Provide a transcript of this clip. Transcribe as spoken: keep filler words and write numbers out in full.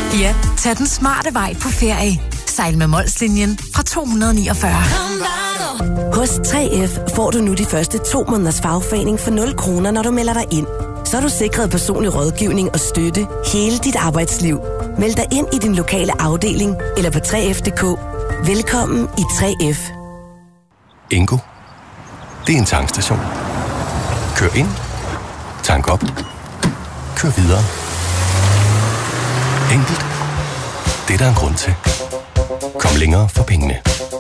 Ja, tag den smarte vej på ferie. Sejl med Molslinjen fra to hundrede niogfyrre. Hos tre F får du nu de første to måneders fagforening for nul kroner, når du melder dig ind. Så er du sikret personlig rådgivning og støtte hele dit arbejdsliv. Meld dig ind i din lokale afdeling eller på tre F punktum d k. Velkommen i tre F. Ingo. Det er en tankstation. Kør ind. Tank op. Kør videre. Enkelt. Det er der en grund til. Kom længere for pengene.